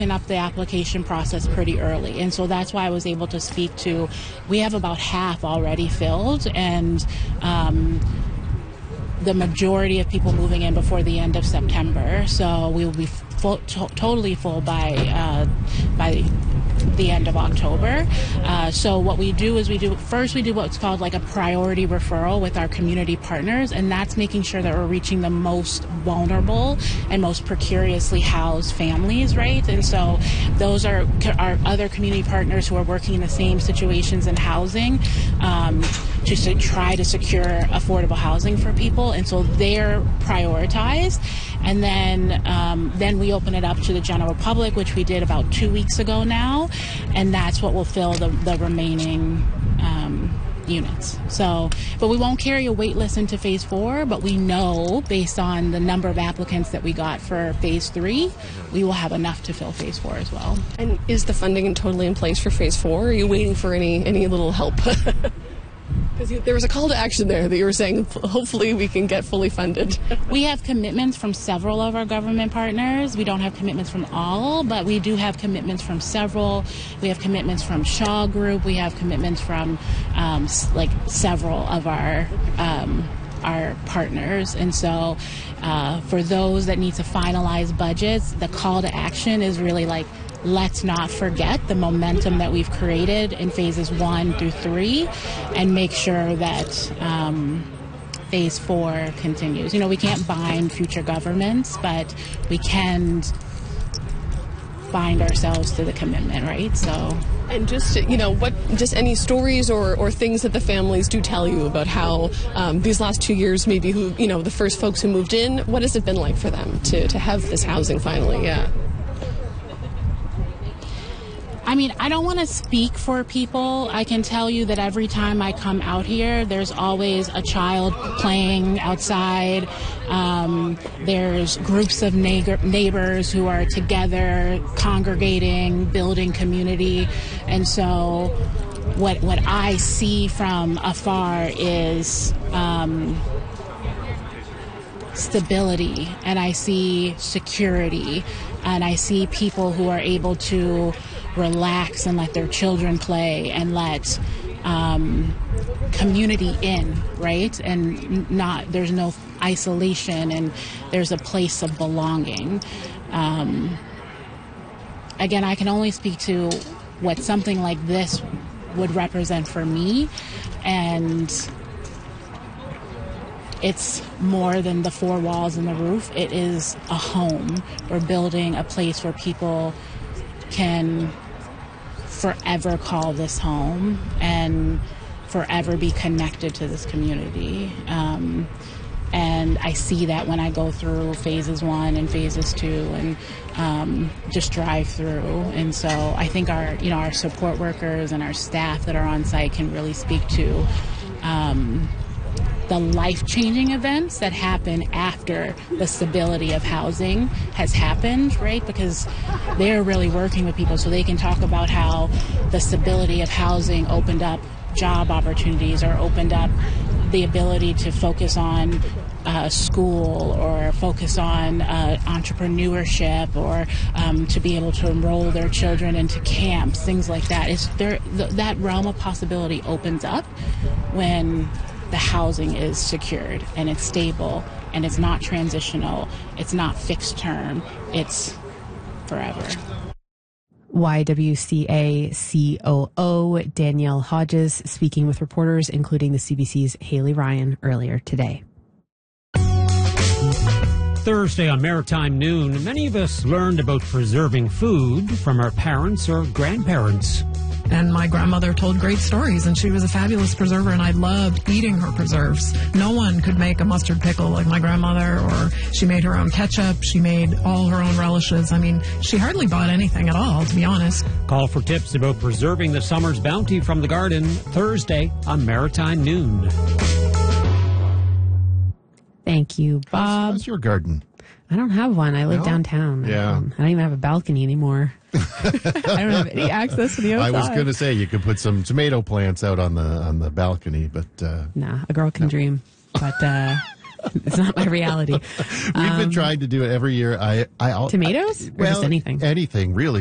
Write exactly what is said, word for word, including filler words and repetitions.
up the application process pretty early, and so that's why I was able to speak to, we have about half already filled, and um, the majority of people moving in before the end of September, so we will be full, to- totally full by uh, by the end of October. Uh, so what we do is we do, first we do what's called like a priority referral with our community partners, and that's making sure that we're reaching the most vulnerable and most precariously housed families, right? And so those are our other community partners who are working in the same situations in housing um, to se- try to secure affordable housing for people, and so they're prioritized. And then um, then we open it up to the general public, which we did about two weeks ago now, and that's what will fill the, the remaining um, units. So, but we won't carry a wait list into phase four, but we know based on the number of applicants that we got for phase three, we will have enough to fill phase four as well. And is the funding totally in place for phase four? Are you waiting for any, any little help? Because there was a call to action there that you were saying, hopefully we can get fully funded. We have commitments from several of our government partners. We don't have commitments from all, but we do have commitments from several. We have commitments from Shaw Group. We have commitments from um, like several of our um, our partners. And so uh, for those that need to finalize budgets, the call to action is really like, let's not forget the momentum that we've created in phases one through three and make sure that um, phase four continues. You know, we can't bind future governments, but we can bind ourselves to the commitment, right? So. And just, you know, what, just any stories or, or things that the families do tell you about how um, these last two years, maybe who, you know, the first folks who moved in, what has it been like for them to, to have this housing finally? Yeah. I mean, I don't want to speak for people. I can tell you that every time I come out here, there's always a child playing outside. Um, there's groups of neighbor- neighbors who are together, congregating, building community. And so what what I see from afar is um, stability, and I see security, and I see people who are able to relax and let their children play and let um, community in, right? And not, there's no isolation, and there's a place of belonging. Um, again, I can only speak to what something like this would represent for me, and it's more than the four walls and the roof. It is a home. We're building a place where people can forever call this home and forever be connected to this community. Um, and I see that when I go through phases one and phases two and um, just drive through. And so I think our, you know, our support workers and our staff that are on site can really speak to um, the life-changing events that happen after the stability of housing has happened, right? Because they're really working with people, so they can talk about how the stability of housing opened up job opportunities or opened up the ability to focus on uh, school or focus on uh, entrepreneurship or um, to be able to enroll their children into camps, things like that. It's there, th- that realm of possibility opens up when the housing is secured and it's stable and it's not transitional, it's not fixed term, it's forever. Y W C A C O O Danielle Hodges speaking with reporters, including the C B C's Haley Ryan earlier today. Thursday on Maritime Noon, many of us learned about preserving food from our parents or grandparents. And my grandmother told great stories, and she was a fabulous preserver, and I loved eating her preserves. No one could make a mustard pickle like my grandmother, or she made her own ketchup. She made all her own relishes. I mean, she hardly bought anything at all, to be honest. Call for tips about preserving the summer's bounty from the garden Thursday on Maritime Noon. Thank you, Bob. How's your garden? I don't have one. I live No? downtown. Yeah. Um, I don't even have a balcony anymore. I don't have any access to the outside. I was going to say you could put some tomato plants out on the on the balcony, but uh, Nah, a girl can No. dream. But uh, It's not my reality. We've um, been trying to do it every year. I, I tomatoes? I, well, or just anything? Anything, really.